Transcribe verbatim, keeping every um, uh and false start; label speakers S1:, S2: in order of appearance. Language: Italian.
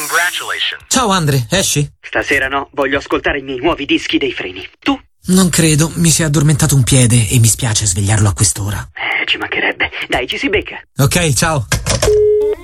S1: Congratulations.
S2: Ciao Andre, esci?
S3: Stasera no, voglio ascoltare i miei nuovi dischi dei Freni. Tu?
S2: Non credo, mi si è addormentato un piede e mi spiace svegliarlo a quest'ora.
S3: Eh, ci mancherebbe. Dai, ci si becca.
S2: Ok, ciao.